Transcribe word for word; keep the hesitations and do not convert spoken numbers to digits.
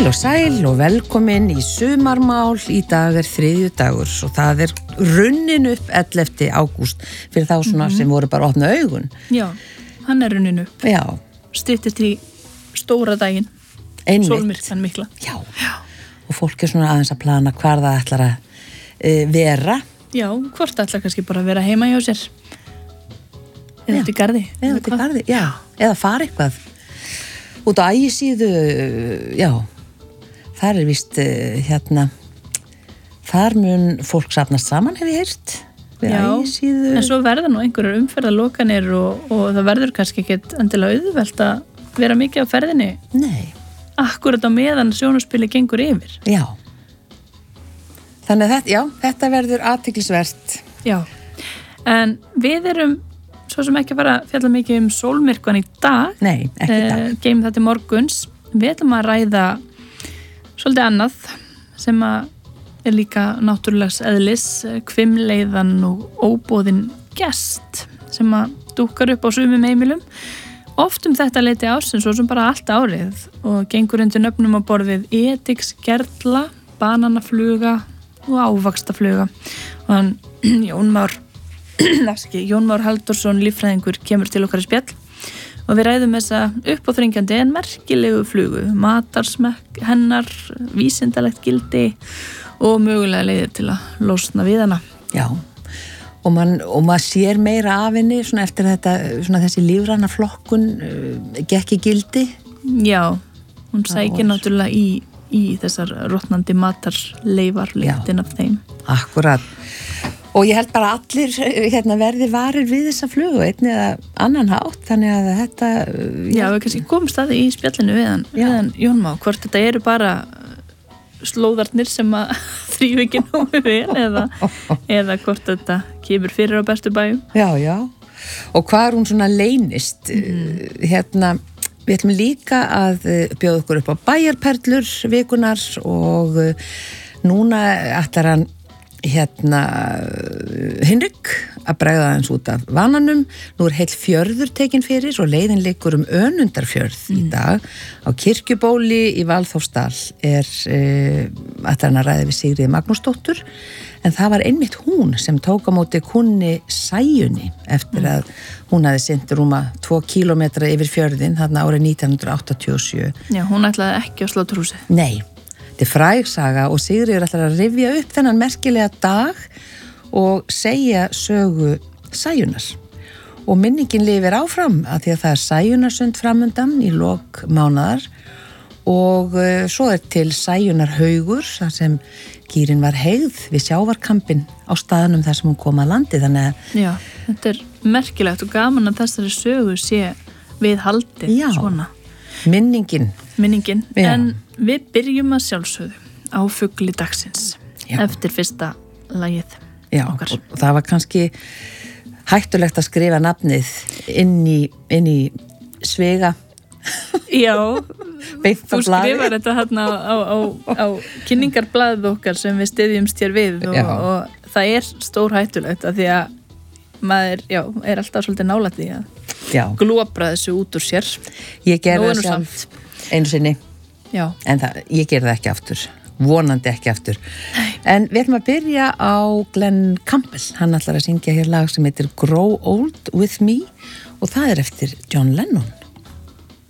Heil og sæl og velkomin í sumarmál. Í dag er þriðjudagur og það er runnin upp ellefta ágúst fyrir þá svona mm-hmm. sem voru bara að opna augun. Já, hann er runnin upp. Já. Styttist í stóra daginn. Einmitt. Sólmyrkvann mikla. Já. Já. Og fólk er svona aðeins að plana hvar það ætlar að e, vera. Já, hvort ætlar kannski bara að vera heima hjá sér. Eða út í garði. Eða út í garði, já. Eða fara eitthvað. Út á Ægisíðu, já, þar er víst hérna, þar mun fólk safnast saman, hef ég heyrt, við Ægisíðu. En svo verða nú einhverjar umferðarlokanir og, og það verður kannski ekkert endilega auðvelt að vera mikið á ferðinni. Nei. Akkurat á meðan sjónarspili gengur yfir. Já. Þannig að þetta, já, þetta verður athyglisvert. Já, en við erum svo sem ekki að fara að fjalla mikið um sólmyrkvann í dag. Nei, ekki í dag. Uh, geymum það til morguns. Við ætlum að ræða svolítið annað sem að er líka náttúrulegs eðlis, hvimleiðan og óboðin gest sem að dúkkar upp á sumum heimilum. Oft um þetta leiti ársins svo sem bara allt árið og gengur undir nöfnum á borðið edix, gerla, bananafluga og ávaxtafluga. Og hann Jón Már Jón Már Halldórsson, líffræðingur, kemur til okkar í spjall og við ræðum þessa uppáþrengjandi en merkilegu flugu, matarsmekk hennar, vísindalegt gildi og mögulega leiðir til að losna við hana. Já, og mann og maður sér meira af henni svona eftir þetta, svona þessi lífræna flokkun uh, gekk í gildi. Já, hún sækir náttúrulega í, í þessar rotnandi matarleifar lyktin af þeim. Akkurat. Og ég held bara allir hérna, verði varir við þessa flugu, einn eða annan hátt, þannig að þetta... Já, við kannski komum staði í spjallinu við hann, við hann Jón Má, hvort þetta eru bara slóðarnir sem að þrýf ekki nógu vel eða, eða hvort þetta kemur fyrir á bestu bæjum. Já, já. Og hvað er hún svona leynist? Mm. Hérna, við ætlum líka að bjóða okkur upp á bæjarperlur vikunar og núna ætlar hann hérna Hinrik að bregða hans út af vananum. Nú er heill fjörður tekin fyrir og leiðin liggur um Önundarfjörð mm. í dag. Á Kirkjubóli í Valþórsdal er e, ætlar hann að ræða við Sigríði Magnúsdóttur en það var einmitt hún sem tók á móti kunni Sæjunni eftir mm. að hún hafi synt rúma tvo kílómetra yfir fjörðin þarna árið nítján hundruð áttatíu og sjö. Já, hún ætlaði ekki á Sláturhúsið. Nei. Þetta er frægsaga og Sigríður ætlar að rifja upp þennan merkilega dag og segja sögu Sæjunnar. Og minningin lifir áfram að því að það er Sæjunarsund framundan í lok mánaðar og uh, svo er til Sæjunarhaugur þar sem gýrin var heigð við sjávarkampinn á staðnum þar sem hún kom að landi. Þannig að... Já, þetta er merkilegt og gaman að þessari sögu sé við haldið Já. Svona. Minningin. Minningin, Já. En við byrjum að sjálfsögðu á fugli dagsins Já. Eftir fyrsta lagið Já, okkar. Og, og það var kannski hættulegt að skrifa nafnið inn í, inn í svega. Já, þú skrifar þetta hérna á, á, á, á kynningarblaðið okkar sem við styðjumst hér við og, og það er stór hættulegt að því að maður já, er alltaf svolítið nálægt því að Já. glóbra þessu út úr sér. Ég gerði það sjálf einu sinni. Já. En það, ég gerði það ekki aftur. Vonandi ekki aftur. En við ætlum að byrja á Glenn Campbell. Hann ætlar að syngja hér lag sem heitir Grow Old With Me og það er eftir John Lennon.